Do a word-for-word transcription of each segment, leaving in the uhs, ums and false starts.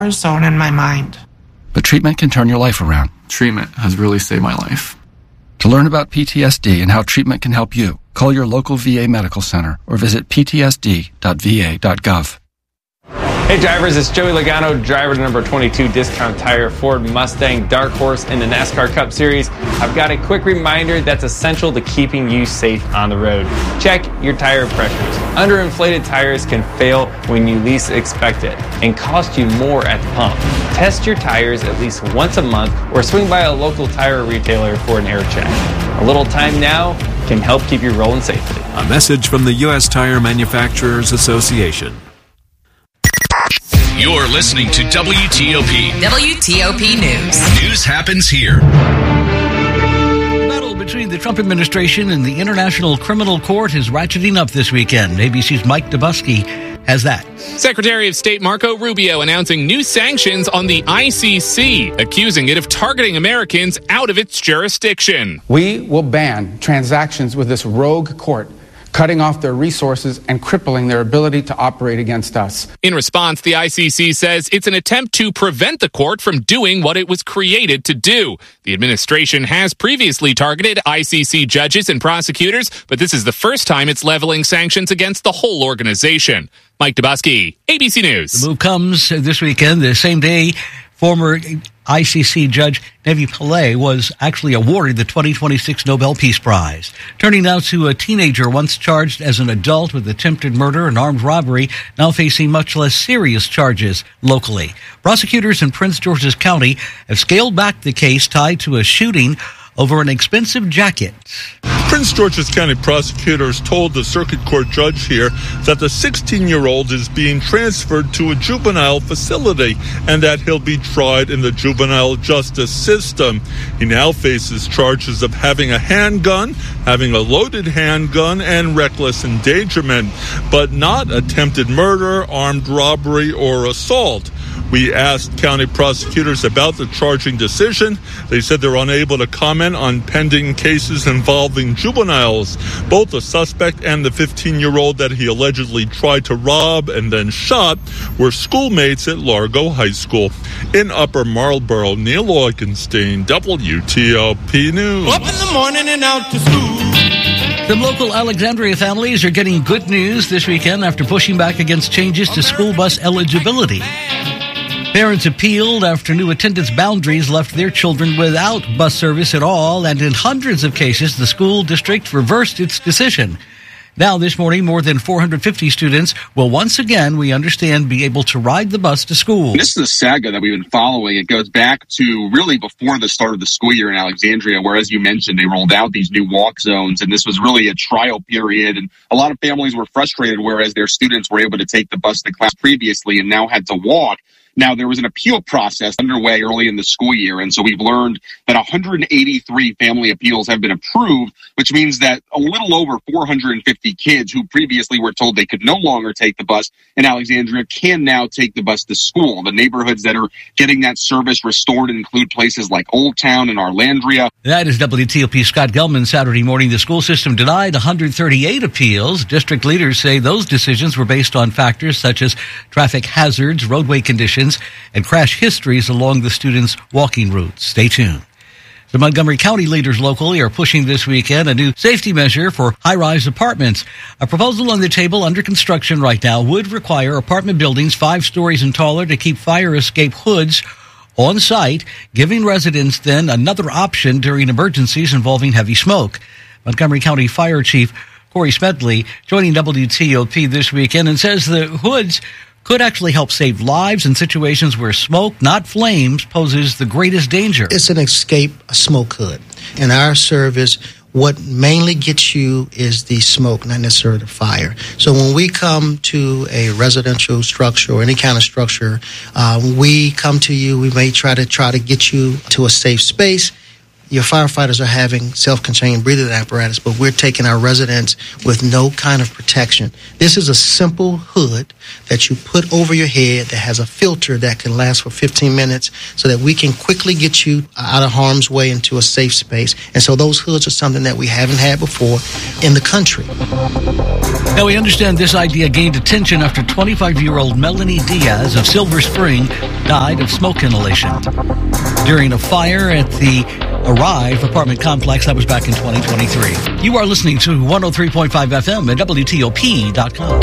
zone in my mind. But treatment can turn your life around. Treatment has really saved my life. To learn about P T S D and how treatment can help you, call your local V A medical center or visit p t s d dot v a dot gov. Hey drivers, it's Joey Logano, driver to number twenty-two Discount Tire Ford Mustang Dark Horse in the NASCAR Cup Series. I've got a quick reminder that's essential to keeping you safe on the road. Check your tire pressures. Underinflated tires can fail when you least expect it and cost you more at the pump. Test your tires at least once a month or swing by a local tire retailer for an air check. A little time now can help keep you rolling safely. A message from the U S Tire Manufacturers Association. You're listening to W T O P. W T O P News. News happens here. The battle between the Trump administration and the International Criminal Court is ratcheting up this weekend. A B C's Mike Dubusky has that. Secretary of State Marco Rubio announcing new sanctions on the I C C, accusing it of targeting Americans out of its jurisdiction. We will ban transactions with this rogue court, cutting off their resources and crippling their ability to operate against us. In response, the I C C says it's an attempt to prevent the court from doing what it was created to do. The administration has previously targeted I C C judges and prosecutors, but this is the first time it's leveling sanctions against the whole organization. Mike Dubusky, A B C News. The move comes this weekend, the same day former I C C Judge Nevi Pillay was actually awarded the twenty twenty-six Nobel Peace Prize. Turning now to a teenager once charged as an adult with attempted murder and armed robbery, now facing much less serious charges locally. Prosecutors in Prince George's County have scaled back the case tied to a shooting over an expensive jacket. Prince George's County prosecutors told the circuit court judge here that the sixteen-year-old is being transferred to a juvenile facility and that he'll be tried in the juvenile justice system. He now faces charges of having a handgun, having a loaded handgun, and reckless endangerment, but not attempted murder, armed robbery, or assault. We asked county prosecutors about the charging decision. They said they're unable to comment on pending cases involving juveniles. Both the suspect and the fifteen-year-old that he allegedly tried to rob and then shot were schoolmates at Largo High School. In Upper Marlboro, Neil Augenstein, W T O P News. Up in the morning and out to school. Some local Alexandria families are getting good news this weekend after pushing back against changes to school bus eligibility. Parents appealed after new attendance boundaries left their children without bus service at all, and in hundreds of cases, the school district reversed its decision. Now, this morning, more than four hundred fifty students will once again, we understand, be able to ride the bus to school. This is a saga that we've been following. It goes back to really before the start of the school year in Alexandria, where, as you mentioned, they rolled out these new walk zones, and this was really a trial period. And a lot of families were frustrated, whereas their students were able to take the bus to class previously and now had to walk. Now, there was an appeal process underway early in the school year, and so we've learned that one hundred eighty-three family appeals have been approved, which means that a little over four hundred fifty kids who previously were told they could no longer take the bus in Alexandria can now take the bus to school. The neighborhoods that are getting that service restored include places like Old Town and Arlandria. That is W T O P Scott Gelman. Saturday morning, the school system denied one hundred thirty-eight appeals. District leaders say those decisions were based on factors such as traffic hazards, roadway conditions, and crash histories along the students' walking routes. Stay tuned. The Montgomery County leaders locally are pushing this weekend a new safety measure for high-rise apartments. A proposal on the table under construction right now would require apartment buildings five stories and taller to keep fire escape hoods on site, giving residents then another option during emergencies involving heavy smoke. Montgomery County Fire Chief Corey Smedley joining W T O P this weekend and says the hoods could actually help save lives in situations where smoke, not flames, poses the greatest danger. It's an escape smoke hood. In our service, what mainly gets you is the smoke, not necessarily the fire. So when we come to a residential structure or any kind of structure, uh, we come to you, we may try to try to get you to a safe space. your firefighters are having self-contained breathing apparatus, but we're taking our residents with no kind of protection. This is a simple hood that you put over your head that has a filter that can last for fifteen minutes so that we can quickly get you out of harm's way into a safe space. And so those hoods are something that we haven't had before in the country. Now, we understand this idea gained attention after twenty-five-year-old Melanie Diaz of Silver Spring died of smoke inhalation during a fire at the Arrive apartment complex. That was back in twenty twenty-three. You are listening to one oh three point five F M at W T O P dot com.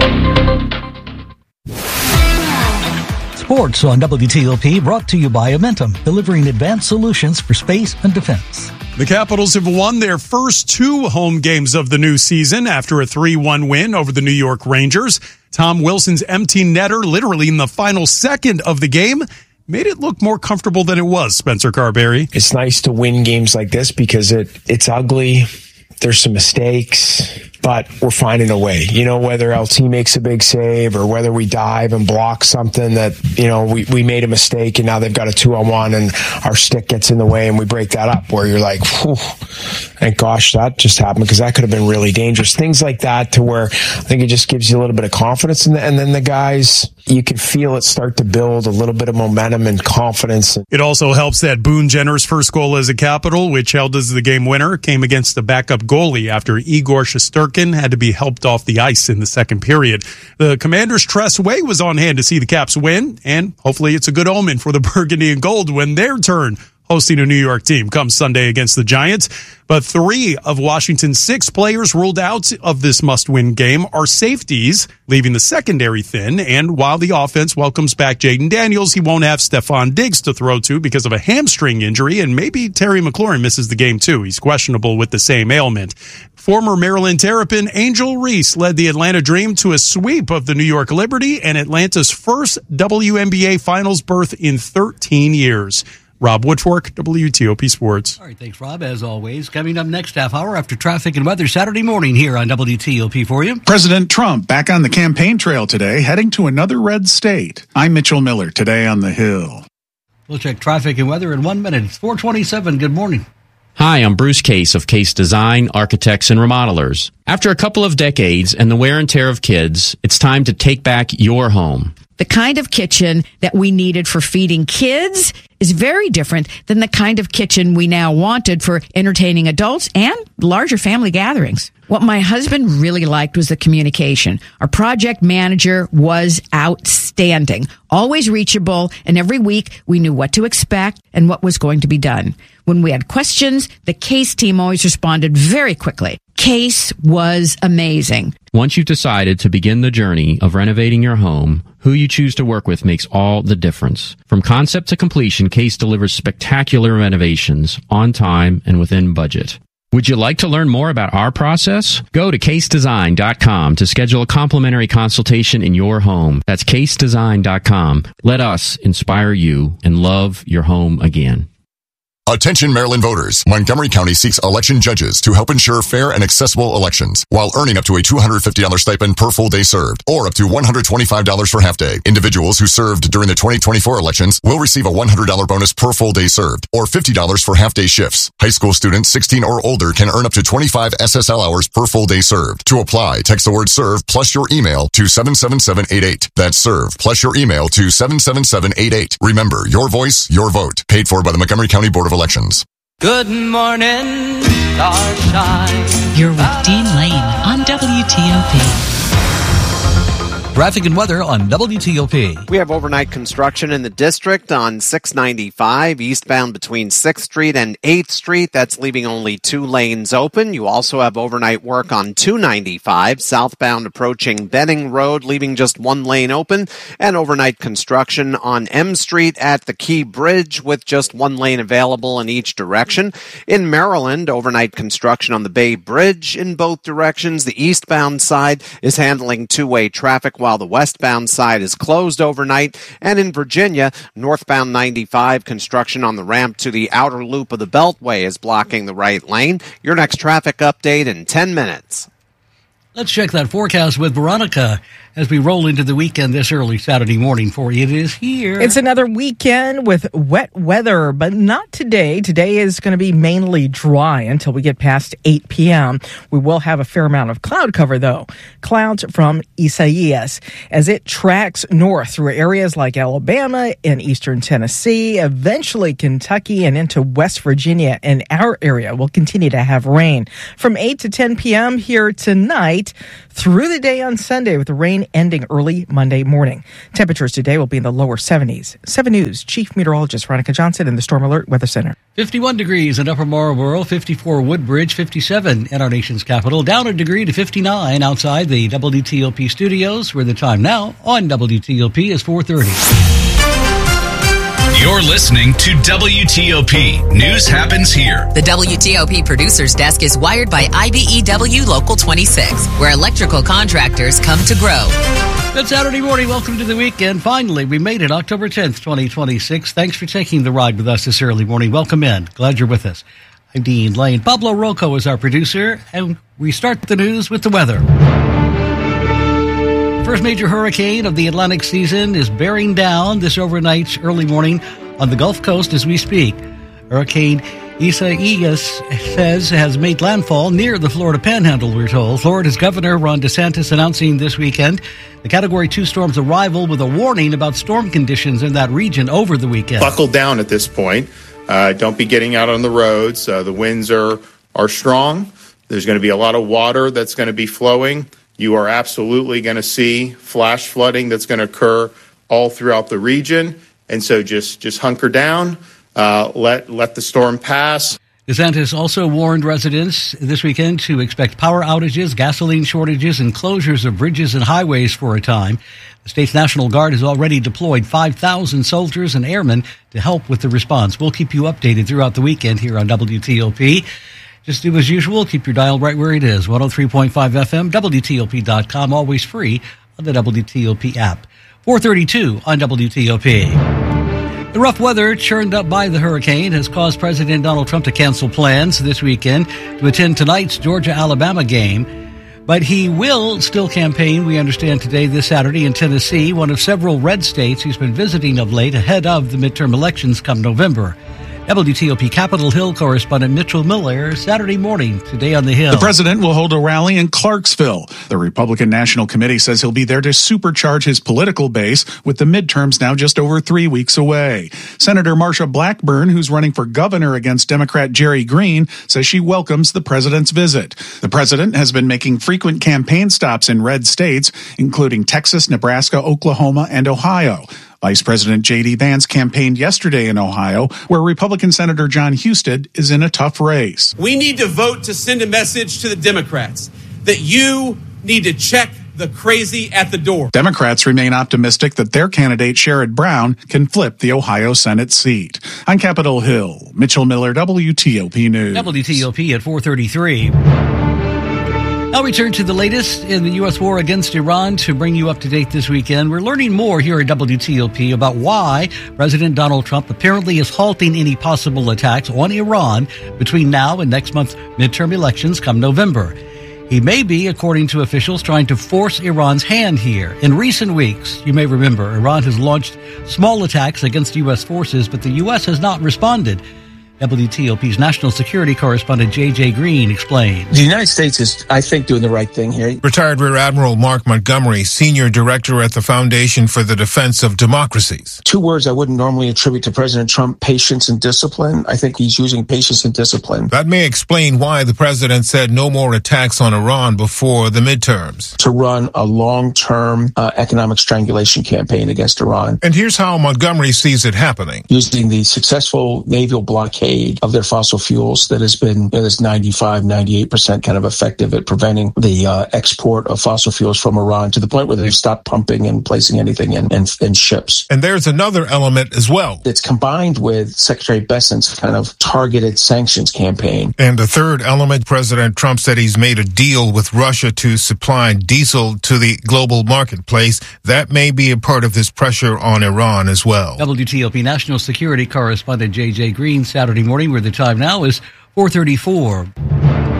Sports on W T O P brought to you by Amentum, delivering advanced solutions for space and defense. The Capitals have won their first two home games of the new season after a three one win over the New York Rangers. Tom Wilson's empty netter, literally in the final second of the game, made it look more comfortable than it was, Spencer Carberry. It's nice to win games like this because it it's ugly. There's some mistakes, but we're finding a way. You know, whether L T makes a big save or whether we dive and block something that, you know, we, we made a mistake and now they've got a two on one and our stick gets in the way and we break that up where you're like, whew, thank gosh that just happened because that could have been really dangerous. Things like that to where I think it just gives you a little bit of confidence. And, the, and then the guys, you can feel it start to build a little bit of momentum and confidence. It also helps that Boone Jenner's first goal as a Capital, which held as the game winner, came against the backup goalie after Igor Shesterkin had to be helped off the ice in the second period. The Commanders' Tress Way was on hand to see the Caps win, and hopefully it's a good omen for the Burgundy and Gold when their turn hosting a New York team comes Sunday against the Giants. But three of Washington's six players ruled out of this must-win game are safeties, leaving the secondary thin. And while the offense welcomes back Jaden Daniels, he won't have Stephon Diggs to throw to because of a hamstring injury, and maybe Terry McLaurin misses the game too. He's questionable with the same ailment. Former Maryland Terrapin Angel Reese led the Atlanta Dream to a sweep of the New York Liberty and Atlanta's first W N B A Finals berth in thirteen years. Rob Woodfork, W T O P Sports. All right, thanks, Rob, as always. Coming up next half hour after traffic and weather Saturday morning here on W T O P for you. President Trump back on the campaign trail today, heading to another red state. I'm Mitchell Miller, today on the Hill. We'll check traffic and weather in one minute. It's four twenty-seven. Good morning. Hi, I'm Bruce Case of Case Design, Architects, and Remodelers. After a couple of decades and the wear and tear of kids, it's time to take back your home. The kind of kitchen that we needed for feeding kids is very different than the kind of kitchen we now wanted for entertaining adults and larger family gatherings. What my husband really liked was the communication. Our project manager was outstanding, always reachable, and every week we knew what to expect and what was going to be done. When we had questions, the Case team always responded very quickly. Case was amazing. Once you've decided to begin the journey of renovating your home, who you choose to work with makes all the difference. From concept to completion, Case delivers spectacular renovations on time and within budget. Would you like to learn more about our process? Go to case design dot com to schedule a complimentary consultation in your home. That's case design dot com. Let us inspire you and love your home again. Attention Maryland voters. Montgomery County seeks election judges to help ensure fair and accessible elections while earning up to a two hundred fifty dollars stipend per full day served or up to one hundred twenty-five dollars for half day. Individuals who served during the twenty twenty-four elections will receive a one hundred dollars bonus per full day served or fifty dollars for half day shifts. High school students sixteen or older can earn up to twenty-five S S L hours per full day served. To apply, text the word serve plus your email to seven seven seven eight eight. That's serve plus your email to seven seven seven eight eight. Remember, your voice, your vote. Paid for by the Montgomery County Board of Elections. Good morning, starshine. You're with Dean Lane on W T O P. Traffic and weather on W T O P. We have overnight construction in the district on six ninety-five, eastbound between sixth Street and eighth Street. That's leaving only two lanes open. You also have overnight work on two ninety-five, southbound approaching Benning Road, leaving just one lane open, and overnight construction on M Street at the Key Bridge with just one lane available in each direction. In Maryland, overnight construction on the Bay Bridge in both directions. The eastbound side is handling two-way traffic while the westbound side is closed overnight. And in Virginia, northbound ninety-five, construction on the ramp to the outer loop of the Beltway is blocking the right lane. Your next traffic update in ten minutes. Let's check that forecast with Veronica as we roll into the weekend this early Saturday morning for you. It is here. It's another weekend with wet weather, but not today. Today is going to be mainly dry until we get past eight p.m. We will have a fair amount of cloud cover, though. Clouds from Isaias as it tracks north through areas like Alabama and eastern Tennessee, eventually Kentucky and into West Virginia. And our area will continue to have rain from eight to ten p.m. here tonight through the day on Sunday, with the rain ending early Monday morning. Temperatures today will be in the lower seventies. seven News Chief Meteorologist Veronica Johnson in the Storm Alert Weather Center. fifty-one degrees in Upper Marlboro, fifty-four Woodbridge, fifty-seven in our nation's capital, down a degree to fifty-nine outside the W T O P studios, where the time now on W T O P is four thirty. You're listening to W T O P. News happens here. The W T O P Producer's Desk is wired by I B E W Local twenty-six, where electrical contractors come to grow. Good Saturday morning. Welcome to the weekend. Finally, we made it October tenth, twenty twenty-six. Thanks for taking the ride with us this early morning. Welcome in. Glad you're with us. I'm Dean Lane. Pablo Rocco is our producer, and we start the news with the weather. First major hurricane of the Atlantic season is bearing down this overnight, early morning on the Gulf Coast as we speak. Hurricane Isaias says has made landfall near the Florida Panhandle, we're told. Florida's Governor Ron DeSantis announcing this weekend the Category two storm's arrival with a warning about storm conditions in that region over the weekend. Buckle down at this point. Uh, don't be getting out on the roads. Uh, the winds are, are strong. There's going to be a lot of water that's going to be flowing. You are absolutely going to see flash flooding that's going to occur all throughout the region. And so just, just hunker down, uh, let, let the storm pass. DeSantis also warned residents this weekend to expect power outages, gasoline shortages, and closures of bridges and highways for a time. The state's National Guard has already deployed five thousand soldiers and airmen to help with the response. We'll keep you updated throughout the weekend here on W T O P. Just do as usual. Keep your dial right where it is. one oh three point five F M, W T O P dot com, always free on the W T O P app. four thirty-two on W T O P. The rough weather churned up by the hurricane has caused President Donald Trump to cancel plans this weekend to attend tonight's Georgia-Alabama game. But he will still campaign, we understand today, this Saturday in Tennessee, one of several red states he's been visiting of late ahead of the midterm elections come November. W T O P Capitol Hill correspondent Mitchell Miller, Saturday morning, today on the Hill. The president will hold a rally in Clarksville. The Republican National Committee says he'll be there to supercharge his political base with the midterms now just over three weeks away. Senator Marsha Blackburn, who's running for governor against Democrat Jerry Green, says she welcomes the president's visit. The president has been making frequent campaign stops in red states, including Texas, Nebraska, Oklahoma, and Ohio. Vice President J D. Vance campaigned yesterday in Ohio, where Republican Senator John Husted is in a tough race. We need to vote to send a message to the Democrats that you need to check the crazy at the door. Democrats remain optimistic that their candidate, Sherrod Brown, can flip the Ohio Senate seat. On Capitol Hill, Mitchell Miller, W T O P News. W T O P at four thirty-three. Now we turn to the latest in the U S war against Iran to bring you up to date this weekend. We're learning more here at W T O P about why President Donald Trump apparently is halting any possible attacks on Iran between now and next month's midterm elections come November. He may be, according to officials, trying to force Iran's hand here. In recent weeks, you may remember, Iran has launched small attacks against U S forces, but the U S has not responded. W T O P's national security correspondent J J Green explains. The United States is, I think, doing the right thing here. Retired Rear Admiral Mark Montgomery, Senior Director at the Foundation for the Defense of Democracies. Two words I wouldn't normally attribute to President Trump, patience and discipline. I think he's using patience and discipline. That may explain why the president said no more attacks on Iran before the midterms. To run a long-term uh, economic strangulation campaign against Iran. And here's how Montgomery sees it happening. Using the successful naval blockade of their fossil fuels that has been, you know, this ninety-five, ninety-eight percent kind of effective at preventing the uh, export of fossil fuels from Iran to the point where they've stopped pumping and placing anything in, in, in ships. And there's another element as well. It's combined with Secretary Bessent's kind of targeted sanctions campaign. And the third element, President Trump said he's made a deal with Russia to supply diesel to the global marketplace. That may be a part of this pressure on Iran as well. W T O P national security correspondent J J Green, Saturday morning, where the time now is four thirty-four.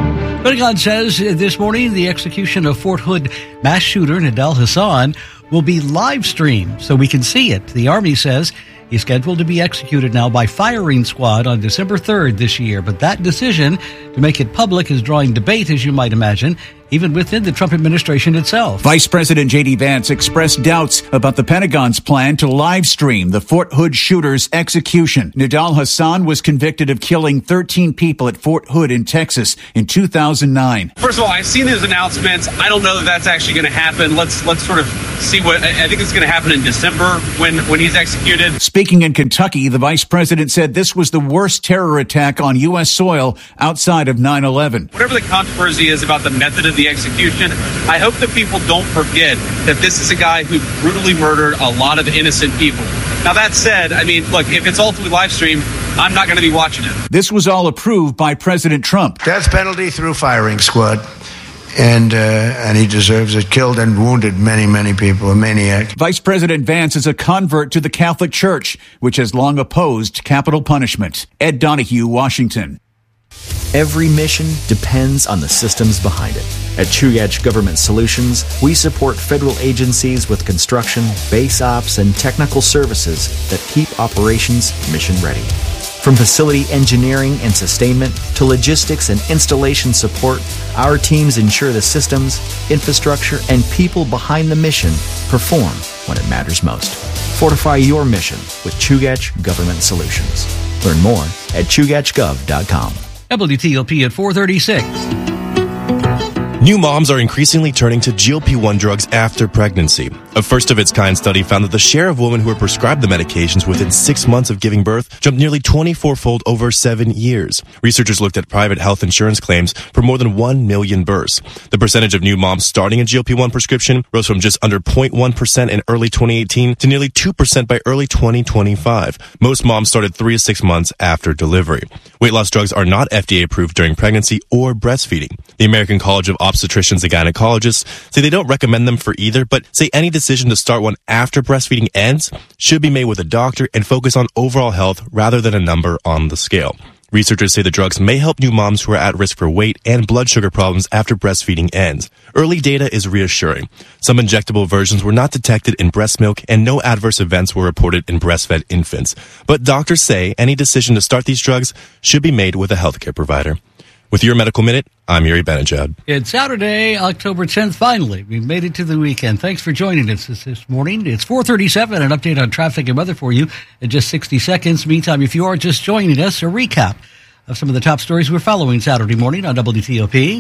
Pentagon says this morning the execution of Fort Hood mass shooter Nidal Hasan will be live streamed so we can see it. The Army says he's scheduled to be executed now by firing squad on December third this year. But that decision to make it public is drawing debate, as you might imagine, even within the Trump administration itself. Vice President J D. Vance expressed doubts about the Pentagon's plan to live stream the Fort Hood shooter's execution. Nidal Hasan was convicted of killing thirteen people at Fort Hood in Texas in two thousand nine. First of all, I've seen these announcements. I don't know that that's actually going to happen. Let's let's sort of see what I think it's going to happen in December when, when he's executed. Speaking in Kentucky, the vice president said this was the worst terror attack on U S soil outside of nine eleven. Whatever the controversy is about the method of the execution, I hope that people don't forget that this is a guy who brutally murdered a lot of innocent people. Now, that said, I mean, look, if it's ultimately live streamed, I'm not going to be watching it. This was all approved by President Trump. Death penalty through firing squad. And uh, and he deserves it. Killed and wounded many, many people. A maniac. Vice President Vance is a convert to the Catholic Church, which has long opposed capital punishment. Ed Donahue, Washington. Every mission depends on the systems behind it. At Chugach Government Solutions, we support federal agencies with construction, base ops, and technical services that keep operations mission ready. From facility engineering and sustainment to logistics and installation support, our teams ensure the systems, infrastructure, and people behind the mission perform when it matters most. Fortify your mission with Chugach Government Solutions. Learn more at chugach gov dot com. W T O P at four thirty-six. New moms are increasingly turning to G L P one drugs after pregnancy. A first-of-its-kind study found that the share of women who were prescribed the medications within six months of giving birth jumped nearly twenty-four-fold over seven years. Researchers looked at private health insurance claims for more than one million births. The percentage of new moms starting a G L P one prescription rose from just under zero point one percent in early twenty eighteen to nearly two percent by early twenty twenty-five. Most moms started three to six months after delivery. Weight loss drugs are not F D A approved during pregnancy or breastfeeding. The American College of Obstetricians and Gynecologists say they don't recommend them for either, but say any decision to start one after breastfeeding ends should be made with a doctor and focus on overall health rather than a number on the scale. Researchers say the drugs may help new moms who are at risk for weight and blood sugar problems after breastfeeding ends. Early data is reassuring. Some injectable versions were not detected in breast milk and no adverse events were reported in breastfed infants. But doctors say any decision to start these drugs should be made with a healthcare provider. With your Medical Minute, I'm Yuri Benajad. It's Saturday, October tenth, finally. We've made it to the weekend. Thanks for joining us this, this morning. It's four thirty-seven, an update on traffic and weather for you in just sixty seconds. Meantime, if you are just joining us, a recap of some of the top stories we're following Saturday morning on W T O P.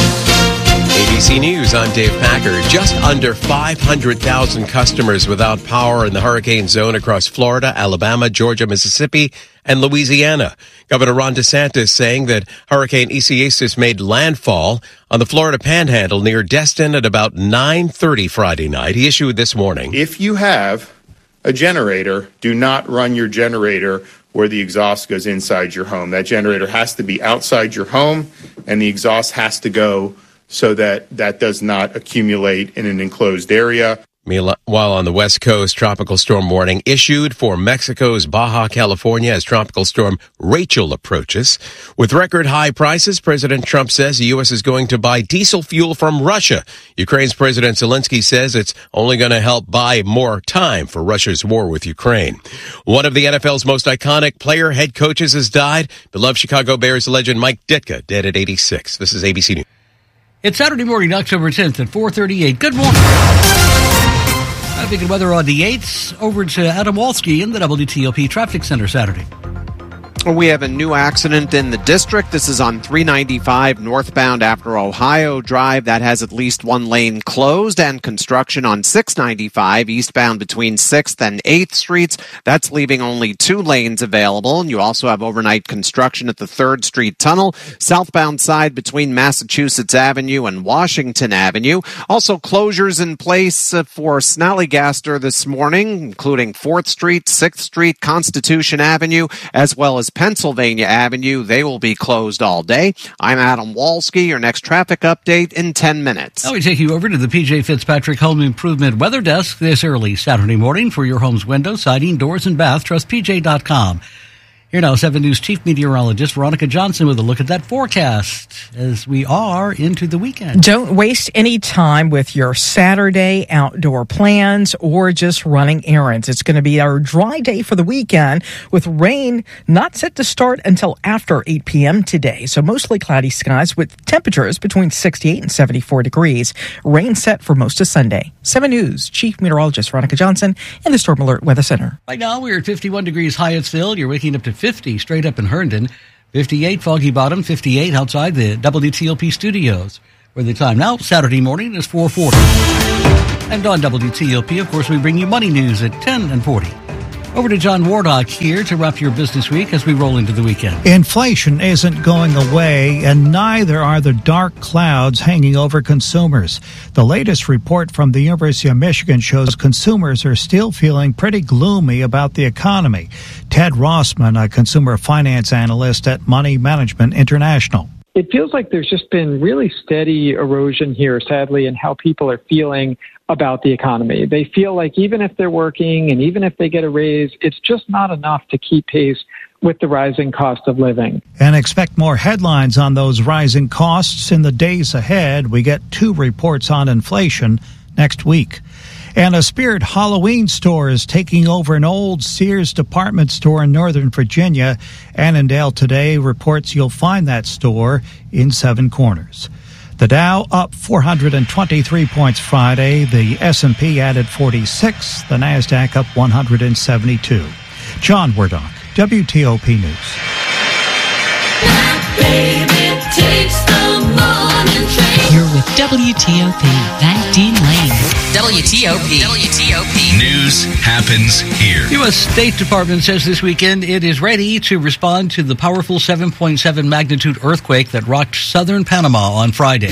A B C News, I'm Dave Packer. Just under five hundred thousand customers without power in the hurricane zone across Florida, Alabama, Georgia, Mississippi, and Louisiana. Governor Ron DeSantis saying that Hurricane Isaias made landfall on the Florida Panhandle near Destin at about nine thirty Friday night. He issued this morning. If you have a generator, do not run your generator where the exhaust goes inside your home. That generator has to be outside your home, and the exhaust has to go so that that does not accumulate in an enclosed area. Meanwhile, on the West Coast, tropical storm warning issued for Mexico's Baja California as tropical storm Rachel approaches. With record high prices, President Trump says the U S is going to buy diesel fuel from Russia. Ukraine's President Zelensky says it's only going to help buy more time for Russia's war with Ukraine. One of the N F L's most iconic player head coaches has died. Beloved Chicago Bears legend Mike Ditka, dead at eighty-six. This is A B C News. It's Saturday morning, October tenth at four thirty-eight. Good morning. Traffic and weather on the eights. Over to Adam Walski in the W T O P Traffic Center Saturday. We have a new accident in the district. This is on three ninety-five northbound after Ohio Drive. That has at least one lane closed, and construction on six ninety-five eastbound between sixth and eighth Streets. That's leaving only two lanes available. And you also have overnight construction at the third Street Tunnel, southbound side between Massachusetts Avenue and Washington Avenue. Also closures in place for Snallygaster this morning, including fourth Street, sixth Street, Constitution Avenue, as well as Pennsylvania Avenue. They will be closed all day. I'm Adam Walski. Your next traffic update in ten minutes. Now we take you over to the P J Fitzpatrick Home Improvement Weather Desk this early Saturday morning for your home's windows, siding, doors, and bath. Trust P J dot com. Here now, seven News Chief Meteorologist Veronica Johnson with a look at that forecast as we are into the weekend. Don't waste any time with your Saturday outdoor plans or just running errands. It's going to be our dry day for the weekend with rain not set to start until after eight p.m. today. So mostly cloudy skies with temperatures between sixty-eight and seventy-four degrees. Rain set for most of Sunday. seven News Chief Meteorologist Veronica Johnson in the Storm Alert Weather Center. Right now, we're at fifty-one degrees Hyattsville. You're waking up to fifty straight up in Herndon. fifty-eight Foggy Bottom, fifty-eight outside the W T O P studios. Where the time now, Saturday morning, is four forty. And on W T O P, of course, we bring you money news at ten and forty. Over to John Wardock here to wrap your business week as we roll into the weekend. Inflation isn't going away, and neither are the dark clouds hanging over consumers. The latest report from the University of Michigan shows consumers are still feeling pretty gloomy about the economy. Ted Rossman, a consumer finance analyst at Money Management International. It feels like there's just been really steady erosion here, sadly, in how people are feeling about the economy. They feel like even if they're working and even if they get a raise, it's just not enough to keep pace with the rising cost of living. And expect more headlines on those rising costs in the days ahead. We get two reports on inflation next week. And a Spirit Halloween store is taking over an old Sears department store in Northern Virginia. Annandale Today reports you'll find that store in Seven Corners. The Dow up four hundred twenty-three points Friday. The S and P added forty-six. The NASDAQ up one hundred seventy-two. John Wardock, W T O P News. My baby takes the morning train. You're with W T O P, Van Dean Lane. W T O P. W T O P. News happens here. U S State Department says this weekend it is ready to respond to the powerful seven point seven magnitude earthquake that rocked southern Panama on Friday.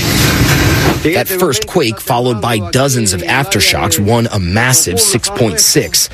That first quake, followed by dozens of aftershocks, won a massive six point six.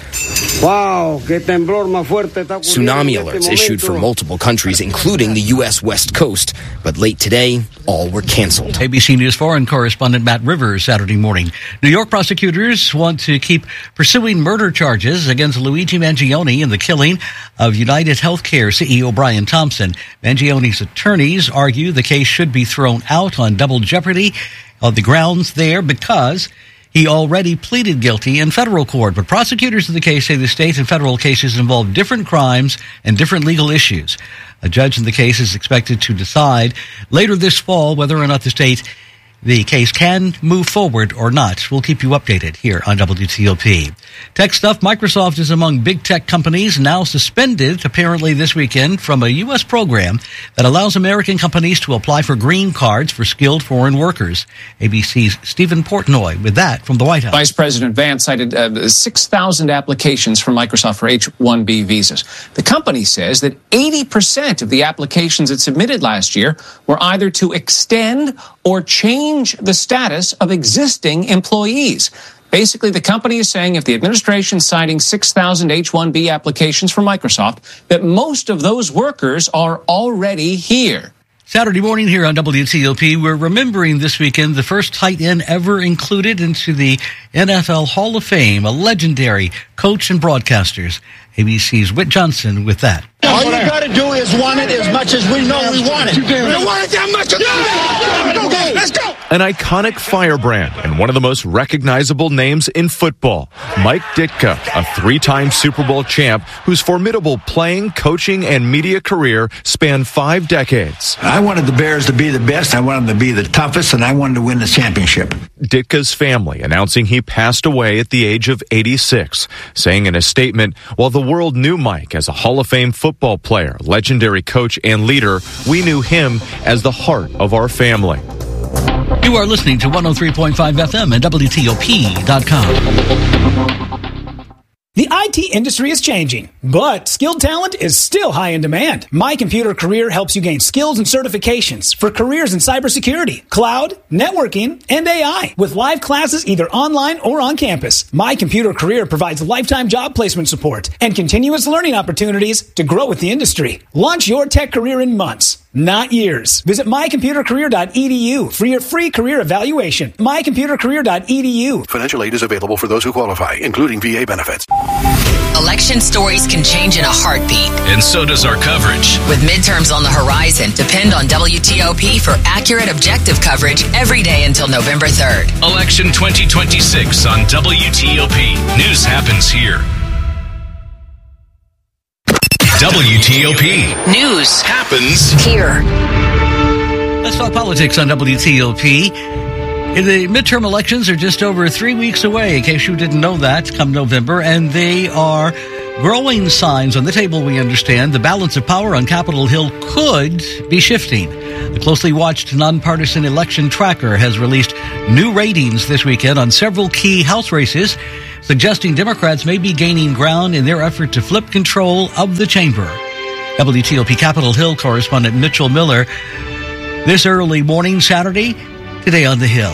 Wow, que temblor más fuerte. Tsunami alerts issued for multiple countries, including the U S West Coast. But late today, all were canceled. A B C News foreign correspondent Matt Rivers Saturday morning. New York prosecutors want to keep pursuing murder charges against Luigi Mangione in the killing of United Healthcare C E O Brian Thompson. Mangione's attorneys argue the case should be thrown out on double jeopardy on the grounds there because he already pleaded guilty in federal court. But prosecutors of the case say the state and federal cases involve different crimes and different legal issues. A judge in the case is expected to decide later this fall whether or not the state the case can move forward or not. We'll keep you updated here on W T O P. Tech stuff. Microsoft is among big tech companies now suspended, apparently this weekend, from a U S program that allows American companies to apply for green cards for skilled foreign workers. A B C's Stephen Portnoy with that from the White House. Vice President Vance cited uh, six thousand applications from Microsoft for H one B visas. The company says that eighty percent of the applications it submitted last year were either to extend or change the status of existing employees. Basically, the company is saying if the administration is citing six thousand H one B applications from Microsoft, that most of those workers are already here. Saturday morning here on W T O P, we're remembering this weekend the first tight end ever included into the N F L Hall of Fame, a legendary coach and broadcasters. A B C's Whit Johnson with that. All you got to do is want it as much as we know we want it. We don't want it that much. Okay, let's go. An iconic firebrand and one of the most recognizable names in football, Mike Ditka, a three-time Super Bowl champ whose formidable playing, coaching, and media career spanned five decades. I wanted the Bears to be the best, I wanted them to be the toughest, and I wanted to win the championship. Ditka's family announcing he passed away at the age of eighty-six, saying in a statement, while the world knew Mike as a Hall of Fame football player, legendary coach, and leader, we knew him as the heart of our family. You are listening to one oh three point five F M and W T O P dot com. The I T industry is changing, but skilled talent is still high in demand. My Computer Career helps you gain skills and certifications for careers in cybersecurity, cloud, networking, and A I with live classes either online or on campus. My Computer Career provides lifetime job placement support and continuous learning opportunities to grow with the industry. Launch your tech career in months, not years. Visit my computer career dot e d u for your free career evaluation. my computer career dot e d u. Financial aid is available for those who qualify, including V A benefits. election stories can change in a heartbeat. And so does our coverage. With midterms on the horizon, depend on W T O P for accurate, objective coverage every day until November third. Election twenty twenty-six on W T O P. News happens here. W T O P. News happens here. Let's talk politics on W T O P. The midterm elections are just over three weeks away, in case you didn't know that, come November, and they are growing signs on the table, we understand. The balance of power on Capitol Hill could be shifting. The closely watched nonpartisan election tracker has released new ratings this weekend on several key House races, suggesting Democrats may be gaining ground in their effort to flip control of the chamber. W T O P Capitol Hill correspondent Mitchell Miller, this early morning Saturday, today on the Hill.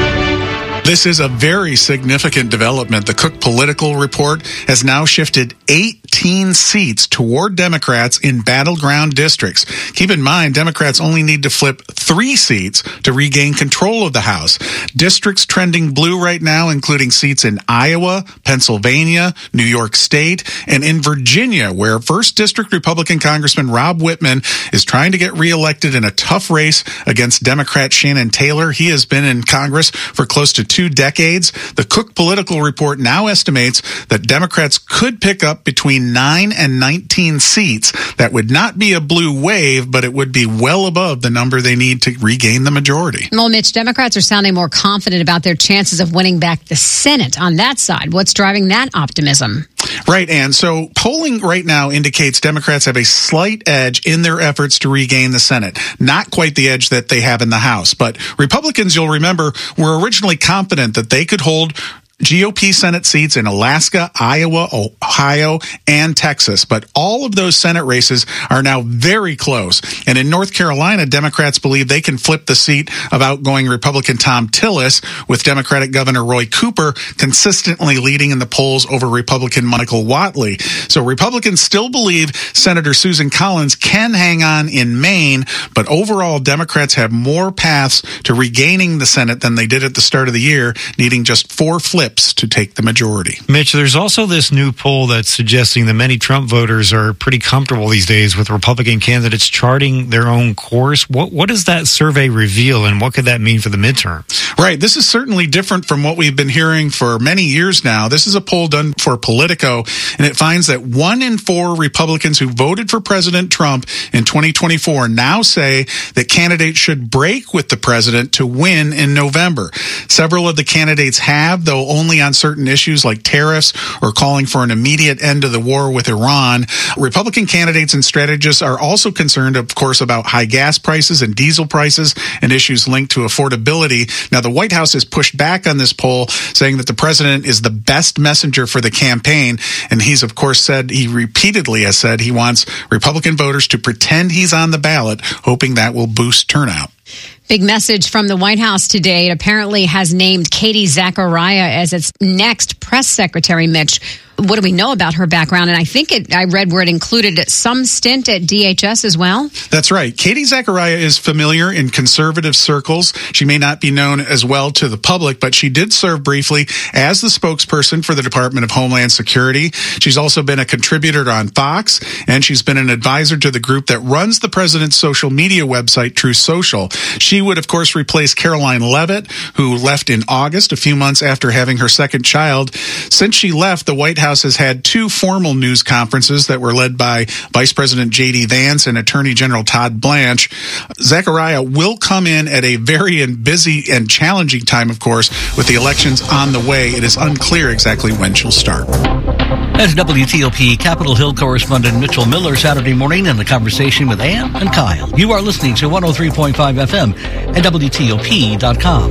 This is a very significant development. The Cook Political Report has now shifted eighteen seats toward Democrats in battleground districts. Keep in mind, Democrats only need to flip three seats to regain control of the House. Districts trending blue right now, including seats in Iowa, Pennsylvania, New York State, and in Virginia, where first District Republican Congressman Rob Whitman is trying to get reelected in a tough race against Democrat Shannon Taylor. He has been in Congress for close to two decades. The Cook Political Report now estimates that Democrats could pick up between nine and nineteen seats. That would not be a blue wave, but it would be well above the number they need to regain the majority. Well, Mitch, Democrats are sounding more confident about their chances of winning back the Senate on that side. What's driving that optimism? Right, and so polling right now indicates Democrats have a slight edge in their efforts to regain the Senate. Not quite the edge that they have in the House, but Republicans, you'll remember, were originally confident that they could hold G O P Senate seats in Alaska, Iowa, Ohio, and Texas. But all of those Senate races are now very close. And in North Carolina, Democrats believe they can flip the seat of outgoing Republican Tom Tillis, with Democratic Governor Roy Cooper consistently leading in the polls over Republican Michael Whatley. So Republicans still believe Senator Susan Collins can hang on in Maine, but overall, Democrats have more paths to regaining the Senate than they did at the start of the year, needing just four flips to take the majority. Mitch, there's also this new poll that's suggesting that many Trump voters are pretty comfortable these days with Republican candidates charting their own course. What what does that survey reveal, and what could that mean for the midterms? Right. This is certainly different from what we've been hearing for many years now. This is a poll done for Politico, and it finds that one in four Republicans who voted for President Trump in twenty twenty-four now say that candidates should break with the president to win in November. Several of the candidates have, though only on certain issues like tariffs or calling for an immediate end to the war with Iran. Republican candidates and strategists are also concerned, of course, about high gas prices and diesel prices and issues linked to affordability. Now, the White House has pushed back on this poll, saying that the president is the best messenger for the campaign. And he's, of course, said, he repeatedly has said he wants Republican voters to pretend he's on the ballot, hoping that will boost turnout. Big message from the White House today. It apparently has named Katie Zachariah as its next press secretary, Mitch. What do we know about her background? And I think it, I read where it included some stint at D H S as well. That's right. Katie Zachariah is familiar in conservative circles. She may not be known as well to the public, but she did serve briefly as the spokesperson for the Department of Homeland Security. She's also been a contributor on Fox, and she's been an advisor to the group that runs the president's social media website, Truth Social. She would, of course, replace Caroline Leavitt, who left in August, a few months after having her second child. Since she left, the White House has had two formal news conferences that were led by Vice President J D Vance and Attorney General Todd Blanche. Zachariah will come in at a very busy and challenging time, of course, with the elections on the way. It is unclear exactly when she'll start. That's W T O P Capitol Hill correspondent Mitchell Miller Saturday morning in the conversation with Ann and Kyle. You are listening to one oh three point five F M and W T O P dot com.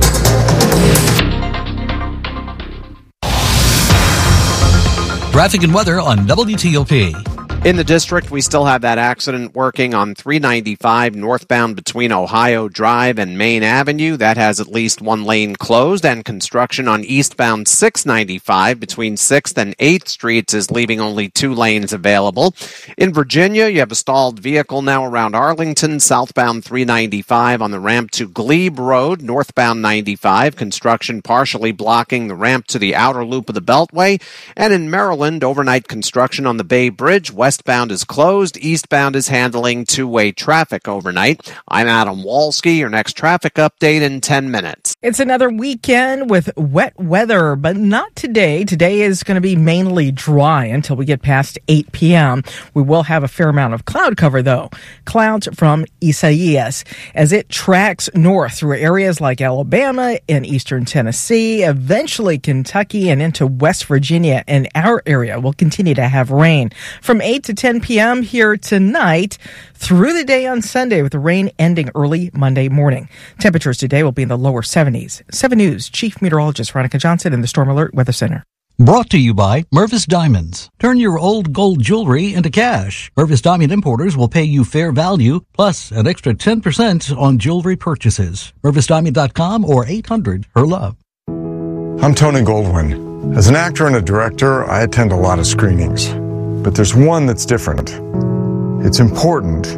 Traffic and weather on W T O P. In the district, we still have that accident working on three ninety-five northbound between Ohio Drive and Main Avenue. That has at least one lane closed, and construction on eastbound six ninety-five between sixth and eighth Streets is leaving only two lanes available. In Virginia, you have a stalled vehicle now around Arlington, southbound three ninety-five on the ramp to Glebe Road, northbound ninety-five. Construction partially blocking the ramp to the outer loop of the Beltway. And in Maryland, overnight construction on the Bay Bridge, west Westbound is closed. Eastbound is handling two-way traffic overnight. I'm Adam Walski. Your next traffic update in ten minutes. It's another weekend with wet weather, but not today. Today is going to be mainly dry until we get past eight p.m. We will have a fair amount of cloud cover, though. Clouds from Isaias as it tracks north through areas like Alabama and eastern Tennessee, eventually Kentucky and into West Virginia, and our area will continue to have rain. From eight to ten p.m. here tonight through the day on Sunday, with the rain ending early Monday morning. Temperatures today will be in the lower seventies. seven News Chief Meteorologist Veronica Johnson in the Storm Alert Weather Center. Brought to you by Mervis Diamonds. Turn your old gold jewelry into cash. Mervis Diamond Importers will pay you fair value plus an extra ten percent on jewelry purchases. Mervis Diamond dot com or eight hundred her love. I'm Tony Goldwyn. As an actor and a director, I attend a lot of screenings. But there's one that's different. It's important,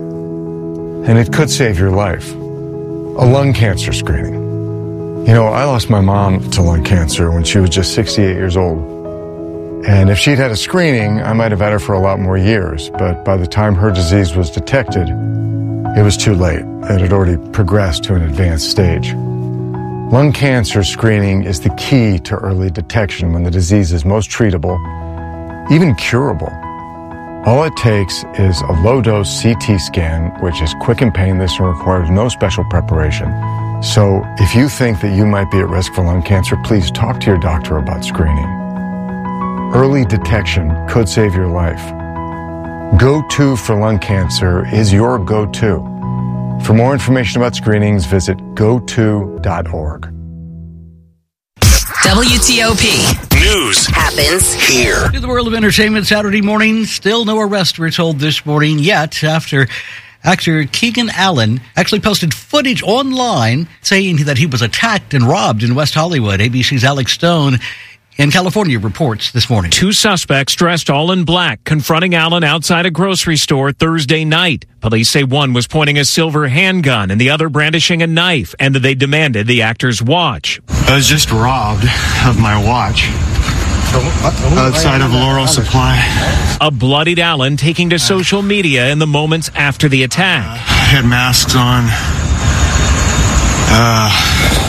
and it could save your life. A lung cancer screening. You know, I lost my mom to lung cancer when she was just sixty-eight years old. And if she'd had a screening, I might have had her for a lot more years. But by the time her disease was detected, it was too late. It had already progressed to an advanced stage. Lung cancer screening is the key to early detection when the disease is most treatable, even curable. All it takes is a low-dose C T scan, which is quick and painless and requires no special preparation. So if you think that you might be at risk for lung cancer, please talk to your doctor about screening. Early detection could save your life. Go To for Lung Cancer is your go-to. For more information about screenings, visit go to dot org. W T O P. News happens here. To the world of entertainment, Saturday morning, still no arrest, we're told this morning yet, after actor Keegan Allen actually posted footage online saying that he was attacked and robbed in West Hollywood. A B C's Alex Stone in California reports this morning. Two suspects dressed all in black confronting Allen outside a grocery store Thursday night. Police say one was pointing a silver handgun and the other brandishing a knife, and that they demanded the actor's watch. I was just robbed of my watch outside of Laurel Supply. A bloodied Allen taking to social media in the moments after the attack. Uh, I had masks on. Uh...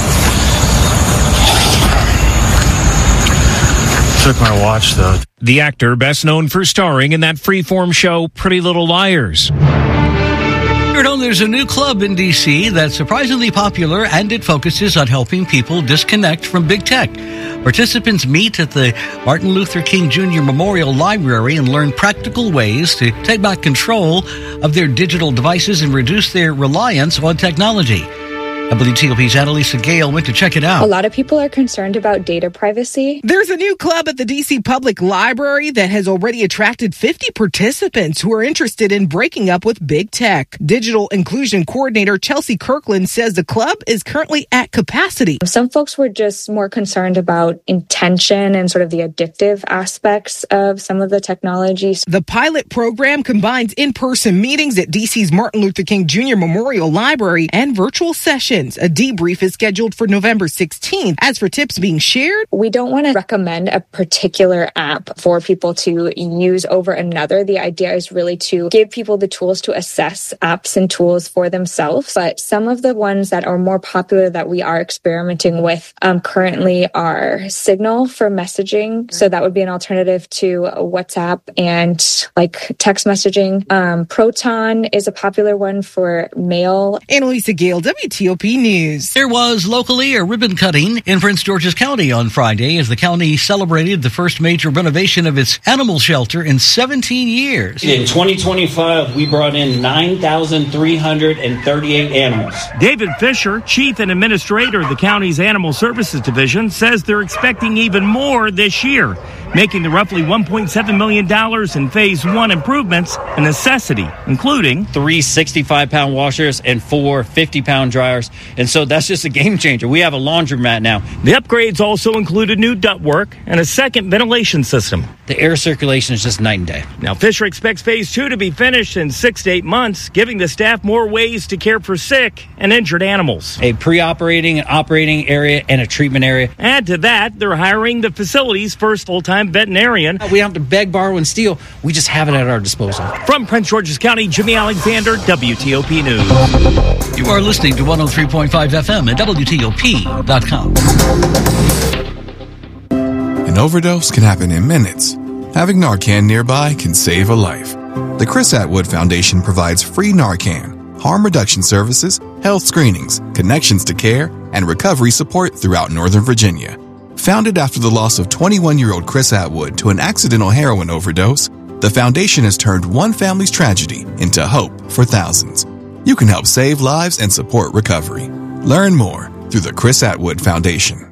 Took my watch, though. The actor, best known for starring in that freeform show Pretty Little Liars. You know, there's a new club in D C that's surprisingly popular, and it focuses on helping people disconnect from big tech. Participants meet at the Martin Luther King Junior Memorial Library and learn practical ways to take back control of their digital devices and reduce their reliance on technology. W T O P's Annalisa Gale went to check it out. A lot of people are concerned about data privacy. There's a new club at the D C Public Library that has already attracted fifty participants who are interested in breaking up with big tech. Digital Inclusion Coordinator Chelsea Kirkland says the club is currently at capacity. Some folks were just more concerned about intention and sort of the addictive aspects of some of the technologies. The pilot program combines in-person meetings at D C's Martin Luther King Junior Memorial Library and virtual sessions. A debrief is scheduled for November sixteenth. As for tips being shared, we don't want to recommend a particular app for people to use over another. The idea is really to give people the tools to assess apps and tools for themselves. But some of the ones that are more popular that we are experimenting with um, currently are Signal for messaging. So that would be an alternative to WhatsApp and like text messaging. Um, Proton is a popular one for mail. Annalisa Gale, W T O P News. There was locally a ribbon cutting in Prince George's County on Friday as the county celebrated the first major renovation of its animal shelter in seventeen years. In twenty twenty-five, we brought in nine thousand three hundred thirty-eight animals. David Fisher, Chief and Administrator of the county's Animal Services Division, says they're expecting even more this year. making the roughly one point seven million dollars in Phase one improvements a necessity, including three sixty-five pound washers and four fifty pound dryers. And so that's just a game changer. We have a laundromat now. The upgrades also included new ductwork and a second ventilation system. The air circulation is just night and day. Now, Fisher expects Phase two to be finished in six to eight months, giving the staff more ways to care for sick and injured animals. A pre-operating and operating area and a treatment area. Add to that, they're hiring the facility's first full-time veterinarian. We don't have to beg, borrow, and steal. We just have it at our disposal. From Prince George's County, Jimmy Alexander, W T O P News. You are listening to one oh three point five F M at W T O P dot com. An overdose can happen in minutes. Having Narcan nearby can save a life. The Chris Atwood Foundation provides free Narcan, harm reduction services, health screenings, connections to care, and recovery support throughout Northern Virginia. Founded after the loss of twenty-one-year-old Chris Atwood to an accidental heroin overdose, the foundation has turned one family's tragedy into hope for thousands. You can help save lives and support recovery. Learn more through the Chris Atwood Foundation.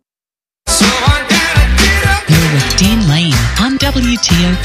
You're with Dean Lane on W T O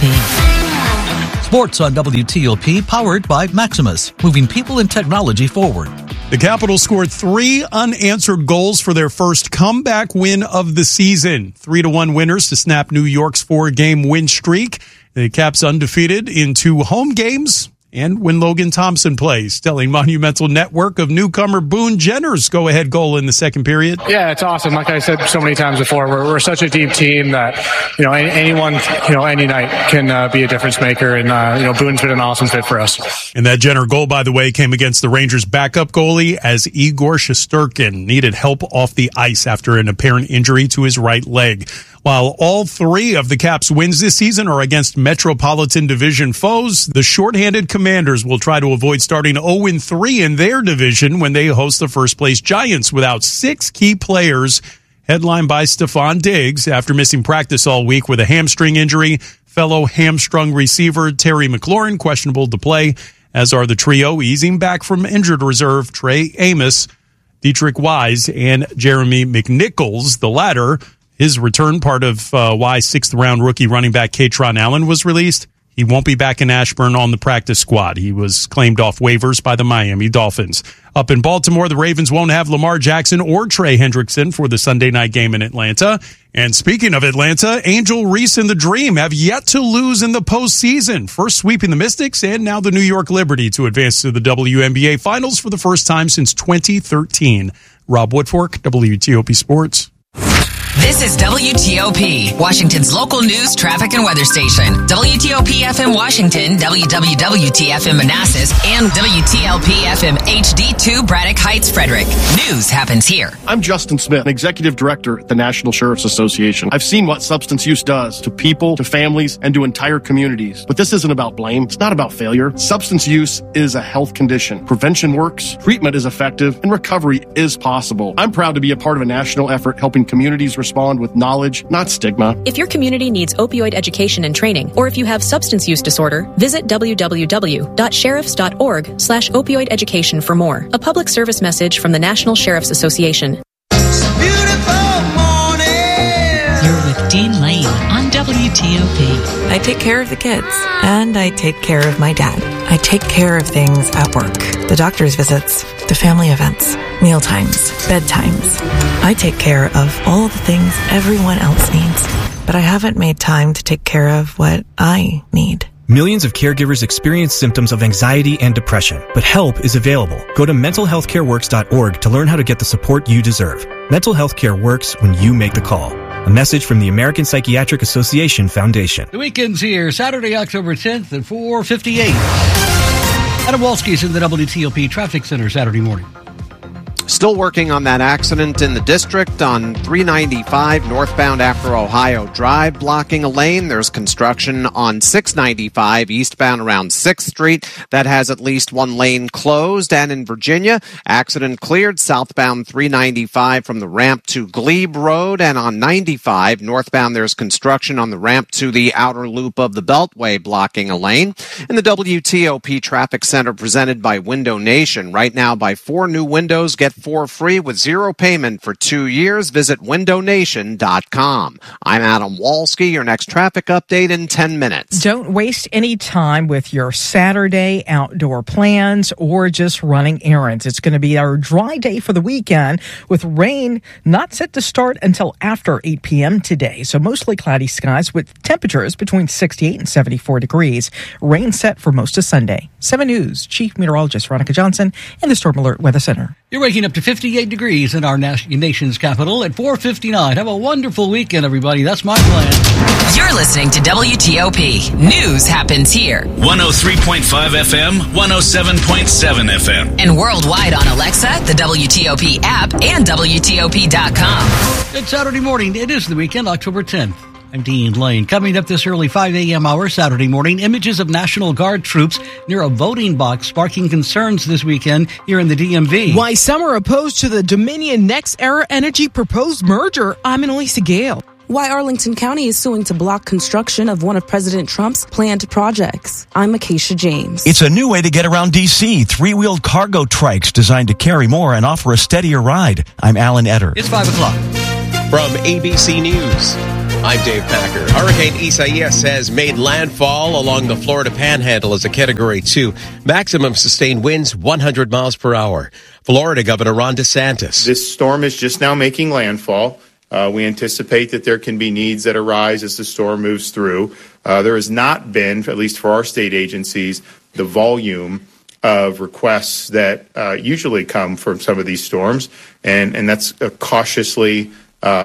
P. Sports on W T O P, powered by Maximus, moving people and technology forward. The Capitals scored three unanswered goals for their first comeback win of the season. Three to one winners to snap New York's four-game win streak. The Caps undefeated in two home games. And when Logan Thompson plays, telling Monumental Network of newcomer Boone Jenner's go-ahead goal in the second period. Yeah, it's awesome. Like I said so many times before, we're, we're such a deep team that, you know, any, anyone, you know, any night can uh, be a difference maker. And, uh, you know, Boone's been an awesome fit for us. And that Jenner goal, by the way, came against the Rangers' backup goalie as Igor Shesterkin needed help off the ice after an apparent injury to his right leg. While all three of the Caps' wins this season are against Metropolitan Division foes, the shorthanded Commanders will try to avoid starting oh and three in their division when they host the first-place Giants without six key players, headlined by Stephon Diggs after missing practice all week with a hamstring injury. Fellow hamstrung receiver Terry McLaurin questionable to play, as are the trio easing back from injured reserve Trey Amos, Dietrich Wise, and Jeremy McNichols, the latter. His return, part of uh, why sixth-round rookie running back Katron Allen was released. He won't be back in Ashburn on the practice squad. He was claimed off waivers by the Miami Dolphins. Up in Baltimore, the Ravens won't have Lamar Jackson or Trey Hendrickson for the Sunday night game in Atlanta. And speaking of Atlanta, Angel Reese and the Dream have yet to lose in the postseason, first sweeping the Mystics and now the New York Liberty to advance to the W N B A Finals for the first time since twenty thirteen. Rob Woodfork, W T O P Sports. This is W T O P, Washington's local news, traffic, and weather station. W T O P F M Washington, W W W T F M Manassas, and W T L P F M H D two Braddock Heights, Frederick. News happens here. I'm Justin Smith, Executive Director at the National Sheriff's Association. I've seen what substance use does to people, to families, and to entire communities. But this isn't about blame. It's not about failure. Substance use is a health condition. Prevention works, treatment is effective, and recovery is possible. I'm proud to be a part of a national effort helping communities respond with knowledge, not stigma. If your community needs opioid education and training, or if you have substance use disorder, visit w w w dot sheriffs dot org slash opioid education for more. A public service message from the National Sheriff's Association. You're with Dean Lane on W T O P. I take care of the kids, and I take care of my dad. I take care of things at work. The doctor's visits, the family events, meal times, bedtimes. I take care of all the things everyone else needs, but I haven't made time to take care of what I need. Millions of caregivers experience symptoms of anxiety and depression, but help is available. Go to mental health care works dot org to learn how to get the support you deserve. Mental health care works when you make the call. A message from the American Psychiatric Association Foundation. The weekend's here, Saturday, October tenth at four fifty-eight. Adam Walski's in the W T O P Traffic Center Saturday morning. Still working on that accident in the district on three ninety-five northbound after Ohio Drive, blocking a lane. There's construction on six ninety-five eastbound around sixth Street that has at least one lane closed. And in Virginia, accident cleared southbound three ninety-five from the ramp to Glebe Road. And on ninety-five northbound, there's construction on the ramp to the outer loop of the Beltway, blocking a lane. In the W T O P Traffic Center presented by Window Nation, right now buy four new windows, get for free with zero payment for two years. Visit window nation dot com. I'm Adam Walski. Your next traffic update in ten minutes. Don't waste any time with your Saturday outdoor plans or just running errands. It's going to be our dry day for the weekend with rain not set to start until after eight p.m. today. So mostly cloudy skies with temperatures between sixty-eight and seventy-four degrees. Rain set for most of Sunday. seven News Chief Meteorologist Veronica Johnson in the Storm Alert Weather Center. You're waking up to fifty-eight degrees in our nation's capital at four fifty-nine. Have a wonderful weekend, everybody. That's my plan. You're listening to W T O P. News happens here. one oh three point five F M, one oh seven point seven F M. And worldwide on Alexa, the W T O P app, and W T O P dot com. It's Saturday morning. It is the weekend, October tenth. I'm Dean Lane. Coming up this early five a.m. hour Saturday morning, images of National Guard troops near a voting box sparking concerns this weekend here in the D M V. Why some are opposed to the Dominion NextEra Energy proposed merger. I'm Annalisa Gale. Why Arlington County is suing to block construction of one of President Trump's planned projects. I'm Acacia James. It's a new way to get around D C. Three-wheeled cargo trikes designed to carry more and offer a steadier ride. I'm Alan Etter. It's five o'clock. From A B C News, I'm Dave Packer. Hurricane Isaias has made landfall along the Florida Panhandle as a Category two. Maximum sustained winds one hundred miles per hour. Florida Governor Ron DeSantis. This storm is just now making landfall. Uh, we anticipate that there can be needs that arise as the storm moves through. Uh, there has not been, at least for our state agencies, the volume of requests that uh, usually come from some of these storms, and, and that's a cautiously uh,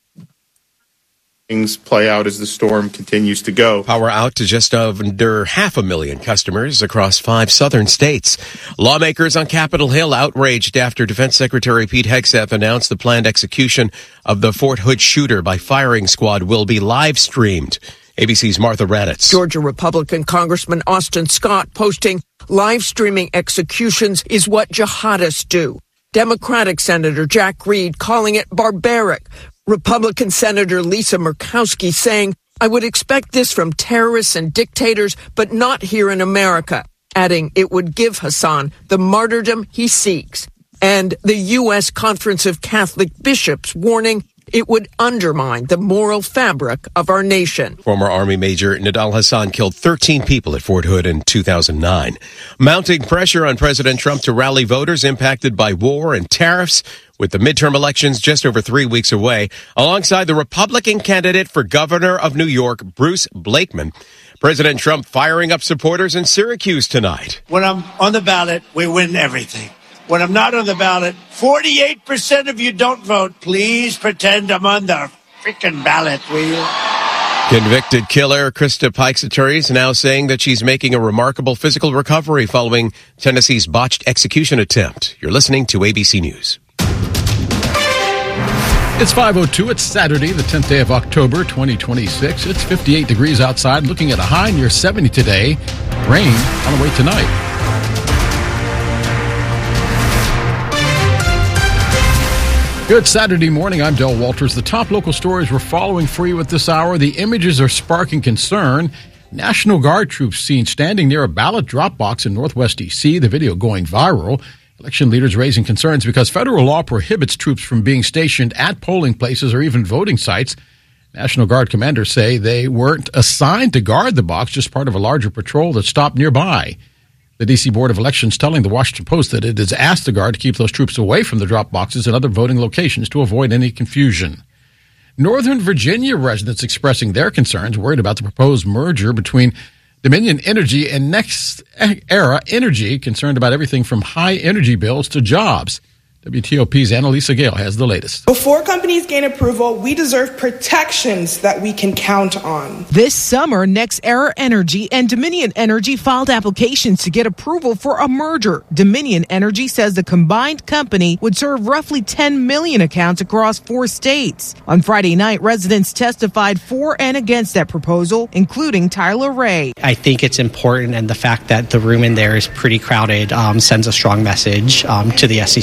things play out as the storm continues to go. Power out to just under half a million customers across five southern states. Lawmakers on Capitol Hill outraged after Defense Secretary Pete Hegseth announced the planned execution of the Fort Hood shooter by firing squad will be live streamed. A B C's Martha Raddatz. Georgia Republican Congressman Austin Scott posting, live streaming executions is what jihadists do. Democratic Senator Jack Reed calling it barbaric. Republican Senator Lisa Murkowski saying, I would expect this from terrorists and dictators, but not here in America, adding it would give Hassan the martyrdom he seeks. And the U S Conference of Catholic Bishops warning it would undermine the moral fabric of our nation. Former Army Major Nidal Hassan killed thirteen people at Fort Hood in two thousand nine. Mounting pressure on President Trump to rally voters impacted by war and tariffs, with the midterm elections just over three weeks away, alongside the Republican candidate for governor of New York, Bruce Blakeman. President Trump firing up supporters in Syracuse tonight. When I'm on the ballot, we win everything. When I'm not on the ballot, forty-eight percent of you don't vote. Please pretend I'm on the freaking ballot, will you? Convicted killer Krista Pike's attorneys now saying that she's making a remarkable physical recovery following Tennessee's botched execution attempt. You're listening to A B C News. It's five oh two. It's Saturday, the tenth day of October, twenty twenty-six. It's fifty-eight degrees outside, looking at a high near seventy today. Rain on the way tonight. Good Saturday morning. I'm Del Walters. The top local stories we're following for you at this hour. The images are sparking concern. National Guard troops seen standing near a ballot drop box in Northwest D C. The video going viral. Election leaders raising concerns because federal law prohibits troops from being stationed at polling places or even voting sites. National Guard commanders say they weren't assigned to guard the box, just part of a larger patrol that stopped nearby. The D C Board of Elections telling the Washington Post that it has asked the Guard to keep those troops away from the drop boxes and other voting locations to avoid any confusion. Northern Virginia residents expressing their concerns, worried about the proposed merger between Dominion Energy and NextEra Energy, concerned about everything from high energy bills to jobs. W T O P's Annalisa Gale has the latest. Before companies gain approval, we deserve protections that we can count on. This summer, NextEra Energy and Dominion Energy filed applications to get approval for a merger. Dominion Energy says the combined company would serve roughly ten million accounts across four states. On Friday night, residents testified for and against that proposal, including Tyler Ray. I think it's important, and the fact that the room in there is pretty crowded um, sends a strong message um, to the S E C, hopefully,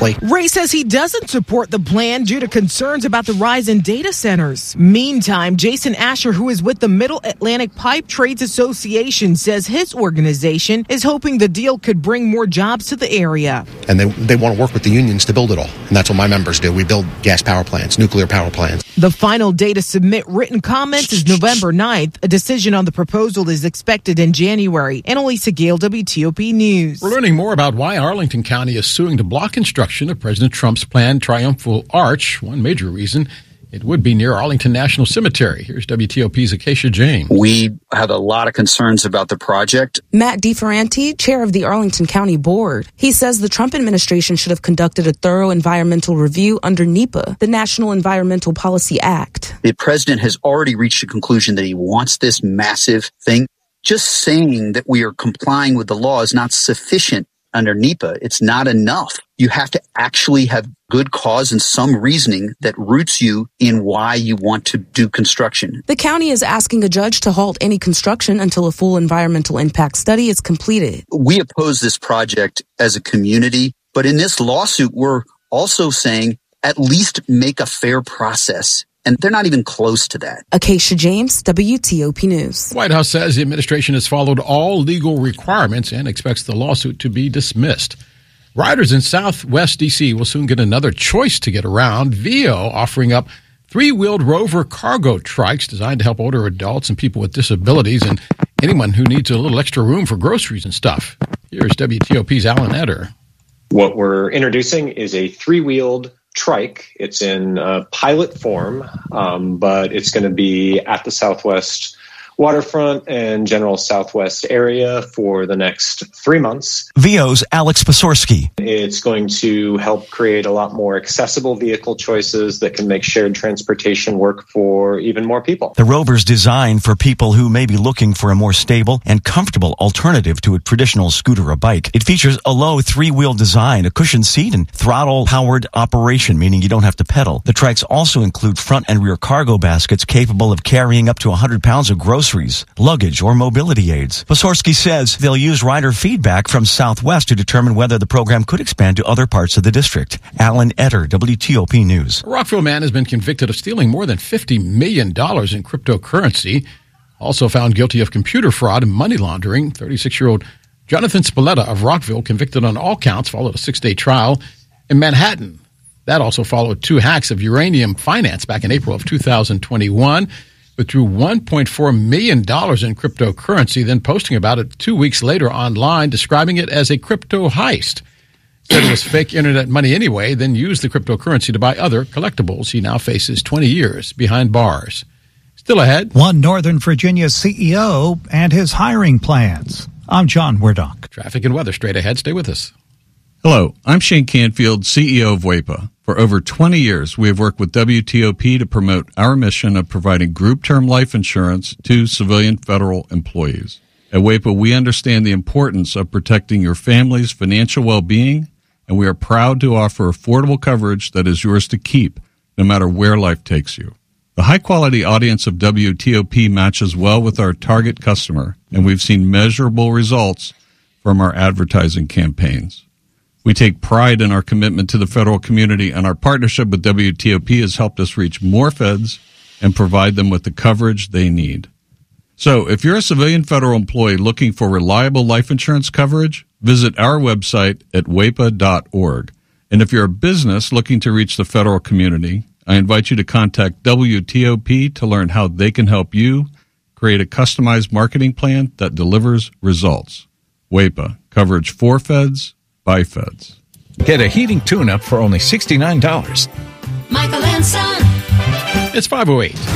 quickly. Ray says he doesn't support the plan due to concerns about the rise in data centers. Meantime, Jason Asher, who is with the Middle Atlantic Pipe Trades Association, says his organization is hoping the deal could bring more jobs to the area. And they, they want to work with the unions to build it all. And that's what my members do. We build gas power plants, nuclear power plants. The final day to submit written comments is November ninth. A decision on the proposal is expected in January. Annalisa Gale, W T O P News. We're learning more about why Arlington County is suing to block construction of President Trump's planned Triumphal Arch. One major reason, it would be near Arlington National Cemetery. Here's W T O P's Acacia James. We had a lot of concerns about the project. Matt DeFerranti, chair of the Arlington County Board. He says the Trump administration should have conducted a thorough environmental review under NEPA, the National Environmental Policy Act. The president has already reached a conclusion that he wants this massive thing. Just saying that we are complying with the law is not sufficient under NEPA. It's not enough. You have to actually have good cause and some reasoning that roots you in why you want to do construction. The county is asking a judge to halt any construction until a full environmental impact study is completed. We oppose this project as a community, but in this lawsuit, we're also saying at least make a fair process. And they're not even close to that. Acacia James, W T O P News. The White House says the administration has followed all legal requirements and expects the lawsuit to be dismissed. Riders in Southwest D C will soon get another choice to get around. V O offering up three-wheeled Rover cargo trikes designed to help older adults and people with disabilities and anyone who needs a little extra room for groceries and stuff. Here's W T O P's Alan Eder. What we're introducing is a three-wheeled trike. It's in uh, pilot form, um, but it's going to be at the Southwest waterfront and general Southwest area for the next three months. V O's Alex Pasorski. It's going to help create a lot more accessible vehicle choices that can make shared transportation work for even more people. The Rover's designed for people who may be looking for a more stable and comfortable alternative to a traditional scooter or bike. It features a low three-wheel design, a cushioned seat, and throttle-powered operation, meaning you don't have to pedal. The trikes also include front and rear cargo baskets capable of carrying up to one hundred pounds of groceries, luggage, or mobility aids. Pasorski says they'll use rider feedback from Southwest to determine whether the program could expand to other parts of the district. Alan Eder, W T O P News. A Rockville man has been convicted of stealing more than fifty million dollars in cryptocurrency. Also found guilty of computer fraud and money laundering. thirty-six-year-old Jonathan Spalletta of Rockville, convicted on all counts, followed a six-day trial in Manhattan. That also followed two hacks of Uranium Finance back in April of two thousand twenty-one. Withdrew one point four million dollars in cryptocurrency, then posting about it two weeks later online, describing it as a crypto heist. Said it was fake internet money anyway, then used the cryptocurrency to buy other collectibles. He now faces twenty years behind bars. Still ahead. One Northern Virginia C E O and his hiring plans. I'm John Werdock. Traffic and weather straight ahead. Stay with us. Hello, I'm Shane Canfield, C E O of W A P A. For over twenty years, we have worked with W T O P to promote our mission of providing group term life insurance to civilian federal employees. At W A P A, we understand the importance of protecting your family's financial well-being, and we are proud to offer affordable coverage that is yours to keep, no matter where life takes you. The high-quality audience of W T O P matches well with our target customer, and we've seen measurable results from our advertising campaigns. We take pride in our commitment to the federal community, and our partnership with W T O P has helped us reach more feds and provide them with the coverage they need. So, if you're a civilian federal employee looking for reliable life insurance coverage, visit our website at W A P A dot org. And if you're a business looking to reach the federal community, I invite you to contact W T O P to learn how they can help you create a customized marketing plan that delivers results. W A P A, coverage for feds, by feds. Get a heating tune-up for only sixty-nine dollars. Michael and Son. It's five oh eight.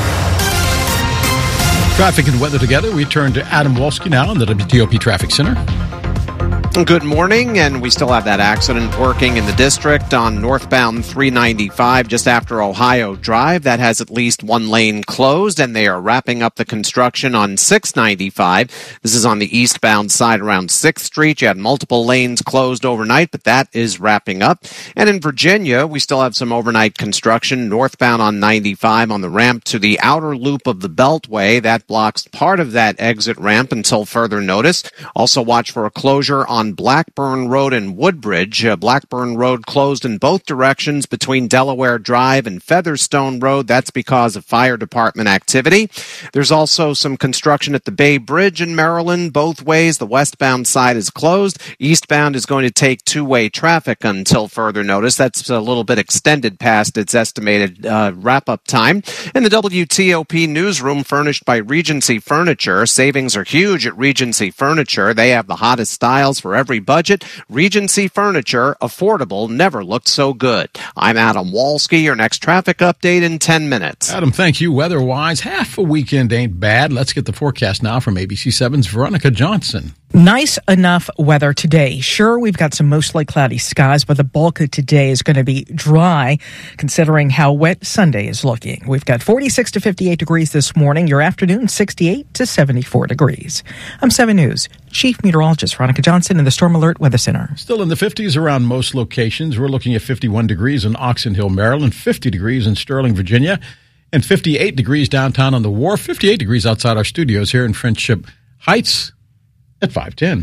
Traffic and weather together. We turn to Adam Wolski now in the W T O P Traffic Center. Good morning, and we still have that accident working in the district on northbound three ninety-five just after Ohio Drive. That has at least one lane closed, and they are wrapping up the construction on six ninety-five. This is on the eastbound side around sixth Street. You had multiple lanes closed overnight, but that is wrapping up. And in Virginia, we still have some overnight construction northbound on ninety-five on the ramp to the outer loop of the Beltway. That blocks part of that exit ramp until further notice. Also watch for a closure on on Blackburn Road and Woodbridge. Uh, Blackburn Road closed in both directions between Delaware Drive and Featherstone Road. That's because of fire department activity. There's also some construction at the Bay Bridge in Maryland. Both ways, the westbound side is closed. Eastbound is going to take two-way traffic until further notice. That's a little bit extended past its estimated uh, wrap-up time. In the W T O P newsroom furnished by Regency Furniture, savings are huge at Regency Furniture. They have the hottest styles for every budget. Regency Furniture, affordable, never looked so good. I'm Adam Walski. Your next traffic update in ten minutes. Adam, thank you. Weather-wise, half a weekend ain't bad. Let's get the forecast now from A B C seven's Veronica Johnson. Nice enough weather today. Sure, we've got some mostly cloudy skies, but the bulk of today is going to be dry, considering how wet Sunday is looking. We've got forty-six to fifty-eight degrees this morning. Your afternoon, sixty-eight to seventy-four degrees. I'm seven News Chief Meteorologist Veronica Johnson in the Storm Alert Weather Center. Still in the fifties around most locations. We're looking at fifty-one degrees in Oxon Hill, Maryland, fifty degrees in Sterling, Virginia, and fifty-eight degrees downtown on the Wharf, fifty-eight degrees outside our studios here in Friendship Heights at five ten.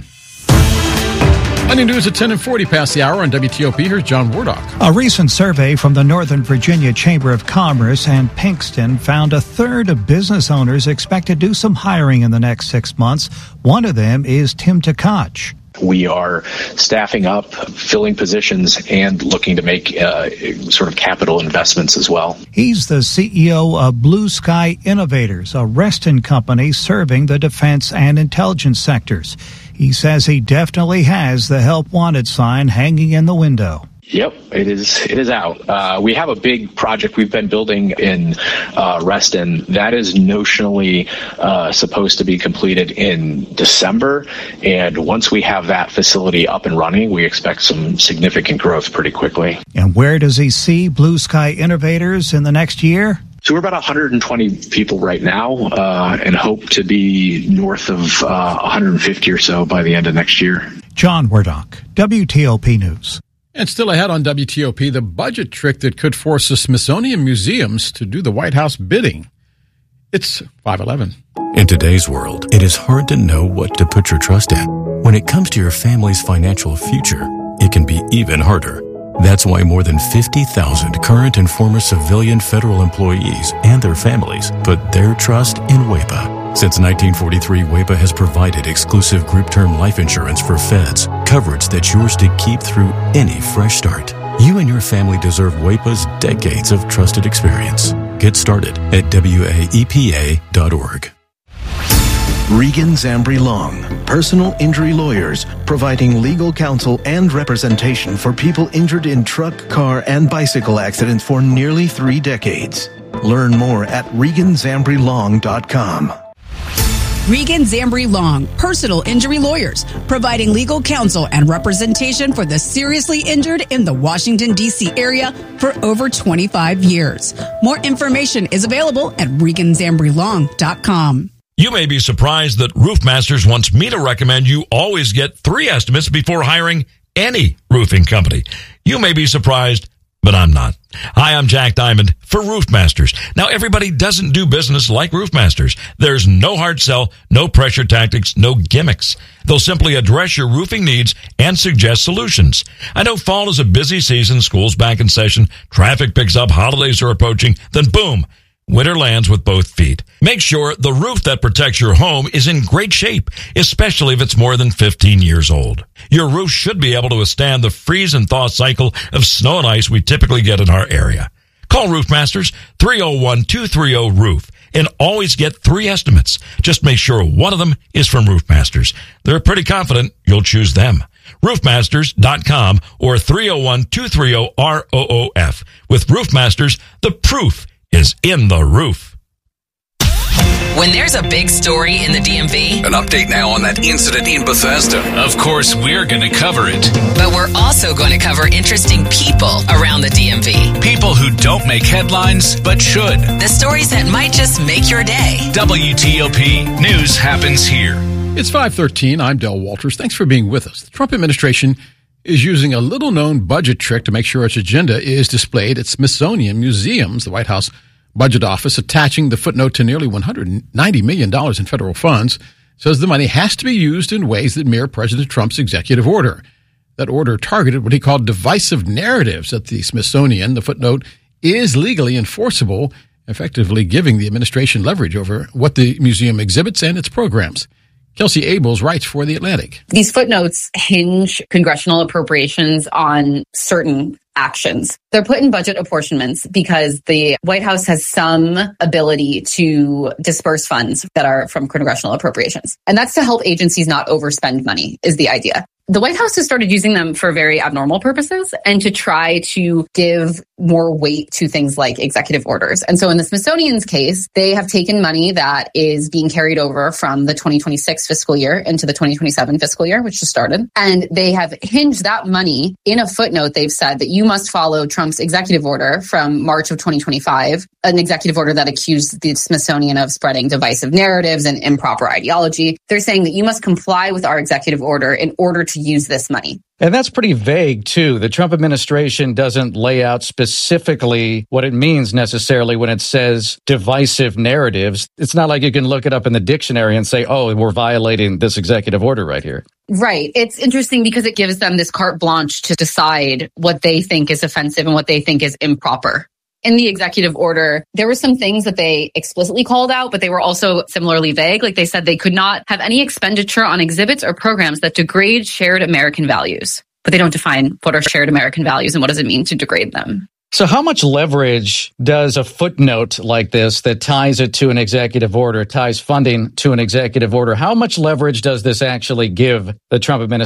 Money News at ten and forty past the hour on W T O P. Here's John Wardock. A recent survey from the Northern Virginia Chamber of Commerce and Pinkston found a third of business owners expect to do some hiring in the next six months. One of them is Tim Tkach. We are staffing up, filling positions, and looking to make uh, sort of capital investments as well. He's the C E O of Blue Sky Innovators, a Reston company serving the defense and intelligence sectors. He says he definitely has the help wanted sign hanging in the window. Yep, it is. It is out. Uh, we have a big project we've been building in uh, Reston that is notionally uh, supposed to be completed in December. And once we have that facility up and running, we expect some significant growth pretty quickly. And where does he see Blue Sky Innovators in the next year? So we're about one hundred twenty people right now uh, and hope to be north of uh, one hundred fifty or so by the end of next year. John Wardock, W T O P News. And still ahead on W T O P, the budget trick that could force the Smithsonian Museums to do the White House bidding. It's five eleven. In today's world, it is hard to know what to put your trust in. When it comes to your family's financial future, it can be even harder. That's why more than fifty thousand current and former civilian federal employees and their families put their trust in W E P A. Since nineteen forty-three, W E P A has provided exclusive group term life insurance for feds, coverage that's yours to keep through any fresh start. You and your family deserve W E P A's decades of trusted experience. Get started at W A E P A dot org. Regan Zambri Long, personal injury lawyers, providing legal counsel and representation for people injured in truck, car, and bicycle accidents for nearly three decades. Learn more at Regan Zambri Long dot com. Regan Zambri Long, personal injury lawyers, providing legal counsel and representation for the seriously injured in the Washington, D C area for over twenty-five years. More information is available at Regan Zambri Long dot com. You may be surprised that Roofmasters wants me to recommend you always get three estimates before hiring any roofing company. You may be surprised, but I'm not. Hi, I'm Jack Diamond for Roofmasters. Now, everybody doesn't do business like Roofmasters. There's no hard sell, no pressure tactics, no gimmicks. They'll simply address your roofing needs and suggest solutions. I know fall is a busy season, school's back in session, traffic picks up, holidays are approaching, then boom, winter lands with both feet. Make sure the roof that protects your home is in great shape, especially if it's more than fifteen years old. Your roof should be able to withstand the freeze and thaw cycle of snow and ice we typically get in our area. Call Roofmasters three oh one, two three oh, roof and always get three estimates. Just make sure one of them is from Roofmasters. They're pretty confident you'll choose them. Roofmasters dot com or three oh one, two three oh, R O O F. With Roofmasters, the proof is in the roof. When there's a big story in the D M V, an update now on that incident in Bethesda. Of course, we're going to cover it. But we're also going to cover interesting people around the D M V. People who don't make headlines, but should. The stories that might just make your day. W T O P News happens here. It's five thirteen. I'm Del Walters. Thanks for being with us. The Trump administration is using a little-known budget trick to make sure its agenda is displayed at Smithsonian Museums, the White House Budget Office, attaching the footnote to nearly one hundred ninety million dollars in federal funds says the money has to be used in ways that mirror President Trump's executive order. That order targeted what he called divisive narratives at the Smithsonian. The footnote is legally enforceable, effectively giving the administration leverage over what the museum exhibits and its programs. Kelsey Abels writes for The Atlantic. These footnotes hinge congressional appropriations on certain actions. They're put in budget apportionments because the White House has some ability to disperse funds that are from congressional appropriations. And that's to help agencies not overspend money, is the idea. The White House has started using them for very abnormal purposes and to try to give more weight to things like executive orders. And so in the Smithsonian's case, they have taken money that is being carried over from the twenty twenty-six fiscal year into the twenty twenty-seven fiscal year, which just started. And they have hinged that money in a footnote. They've said that you must follow Trump's executive order from March of twenty twenty-five, an executive order that accused the Smithsonian of spreading divisive narratives and improper ideology. They're saying that you must comply with our executive order in order to use this money. And that's pretty vague, too. The Trump administration doesn't lay out specifically what it means necessarily when it says divisive narratives. It's not like you can look it up in the dictionary and say, oh, we're violating this executive order right here. Right. It's interesting because it gives them this carte blanche to decide what they think is offensive and what they think is improper. In the executive order, there were some things that they explicitly called out, but they were also similarly vague. Like they said they could not have any expenditure on exhibits or programs that degrade shared American values. But they don't define what are shared American values and what does it mean to degrade them. So how much leverage does a footnote like this that ties it to an executive order, ties funding to an executive order, how much leverage does this actually give the Trump administration?